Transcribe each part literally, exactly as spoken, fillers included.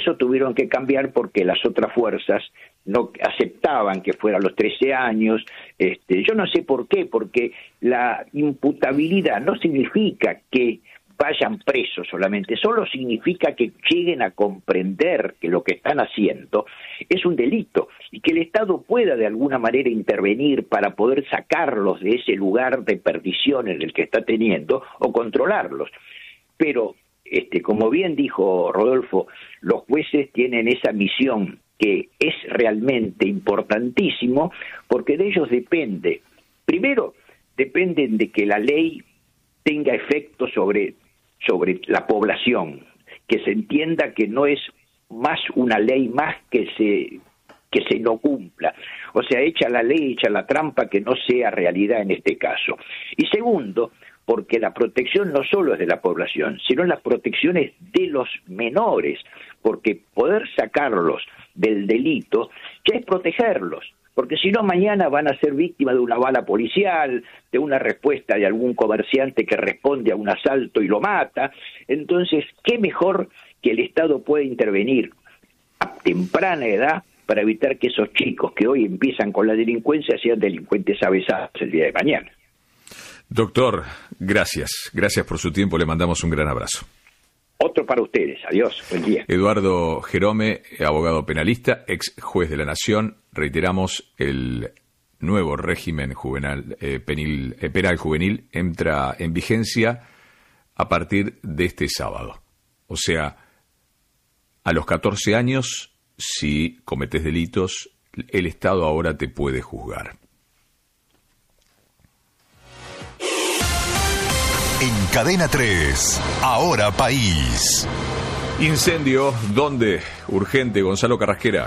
eso tuvieron que cambiar porque las otras fuerzas no aceptaban que fuera a los trece años. Este, yo no sé por qué, porque la imputabilidad no significa que vayan presos solamente, solo significa que lleguen a comprender que lo que están haciendo es un delito y que el Estado pueda de alguna manera intervenir para poder sacarlos de ese lugar de perdición en el que está teniendo o controlarlos. Pero, este, como bien dijo Rodolfo, los jueces tienen esa misión que es realmente importantísimo porque de ellos depende, primero, dependen de que la ley tenga efecto sobre sobre la población, que se entienda que no es más una ley más que se que se no cumpla, o sea, echa la ley, echa la trampa, que no sea realidad en este caso. Y segundo, porque la protección no solo es de la población, sino la protección es de los menores, porque poder sacarlos del delito ya es protegerlos, porque si no mañana van a ser víctimas de una bala policial, de una respuesta de algún comerciante que responde a un asalto y lo mata. Entonces, ¿qué mejor que el Estado pueda intervenir a temprana edad para evitar que esos chicos que hoy empiezan con la delincuencia sean delincuentes avesados el día de mañana? Doctor, gracias. Gracias por su tiempo. Le mandamos un gran abrazo. Otro para ustedes. Adiós. Buen día. Eduardo Jerome, abogado penalista, ex juez de la Nación. Reiteramos, el nuevo régimen juvenil, eh, penil, eh, penal juvenil entra en vigencia a partir de este sábado. O sea, a los catorce años, si cometes delitos, el Estado ahora te puede juzgar. En Cadena tres, Ahora País. Incendio, ¿dónde? Urgente, Gonzalo Carrasquera.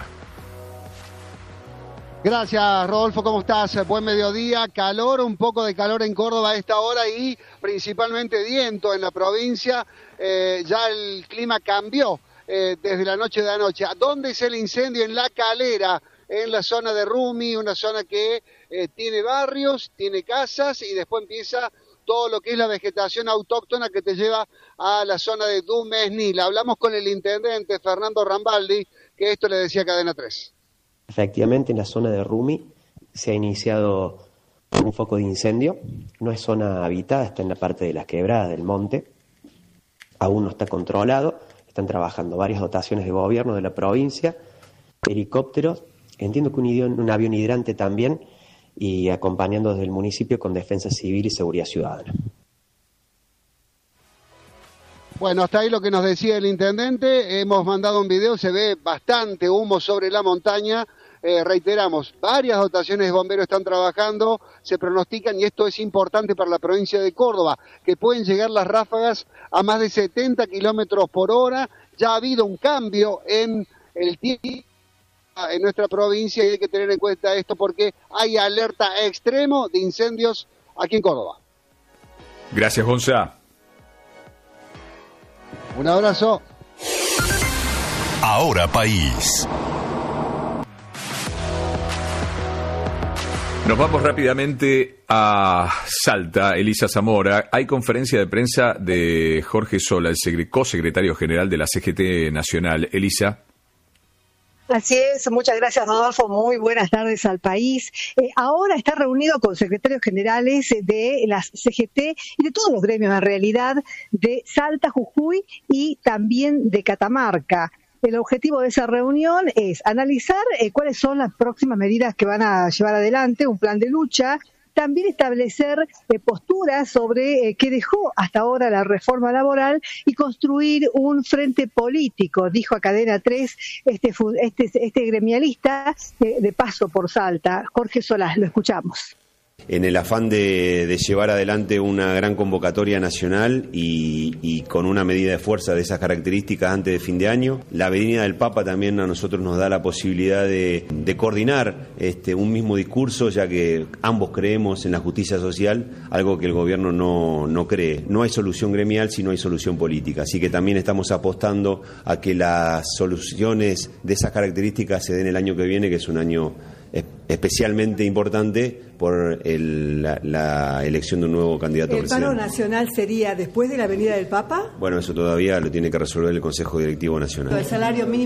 Gracias, Rodolfo, ¿cómo estás? Buen mediodía, calor, un poco de calor en Córdoba a esta hora y principalmente viento en la provincia. Eh, ya el clima cambió eh, desde la noche de anoche. ¿Dónde es el incendio? En La Calera, en la zona de Rumi, una zona que eh, tiene barrios, tiene casas y después empieza todo lo que es la vegetación autóctona que te lleva a la zona de Dumesnil. Hablamos con el intendente Fernando Rambaldi, que esto le decía Cadena tres. Efectivamente, en la zona de Rumi se ha iniciado un foco de incendio. No es zona habitada, está en la parte de las quebradas del monte. Aún no está controlado. Están trabajando varias dotaciones de gobierno de la provincia, helicópteros, entiendo que un, idioma, un avión hidrante también, y acompañando desde el municipio con Defensa Civil y Seguridad Ciudadana. Bueno, hasta ahí lo que nos decía el intendente. Hemos mandado un video, se ve bastante humo sobre la montaña. Eh, reiteramos, varias dotaciones de bomberos están trabajando, se pronostican, y esto es importante para la provincia de Córdoba, que pueden llegar las ráfagas a más de setenta kilómetros por hora. Ya ha habido un cambio en el tiempo en nuestra provincia y hay que tener en cuenta esto porque hay alerta extremo de incendios aquí en Córdoba. Gracias, Gonza. Un abrazo. Ahora País. Nos vamos rápidamente a Salta, Elisa Zamora. Hay conferencia de prensa de Jorge Sola, el co-secretario general de la C G T Nacional. Elisa. Así es, muchas gracias, Rodolfo, muy buenas tardes al país. Eh, ahora está reunido con secretarios generales de las C G T y de todos los gremios en realidad, de Salta, Jujuy y también de Catamarca. El objetivo de esa reunión es analizar eh, cuáles son las próximas medidas que van a llevar adelante, un plan de lucha. También establecer eh, posturas sobre eh, qué dejó hasta ahora la reforma laboral y construir un frente político, dijo a Cadena tres este, este, este gremialista de, de paso por Salta. Jorge Solás, lo escuchamos. En el afán de, de llevar adelante una gran convocatoria nacional y, y con una medida de fuerza de esas características antes de fin de año. La venida del Papa también a nosotros nos da la posibilidad de, de coordinar este, un mismo discurso, ya que ambos creemos en la justicia social, algo que el gobierno no, no cree. No hay solución gremial si no hay solución política, así que también estamos apostando a que las soluciones de esas características se den el año que viene, que es un año especialmente importante por el, la, la elección de un nuevo candidato ¿El presidente. paro nacional sería después de la venida del Papa? Bueno, eso todavía lo tiene que resolver el Consejo Directivo Nacional. El salario mínimo